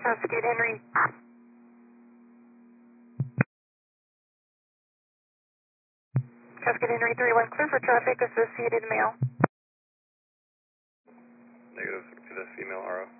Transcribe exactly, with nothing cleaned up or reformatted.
Cascade Henry. Cascade Henry three one, clear for traffic, associated male. Negative to the female R O.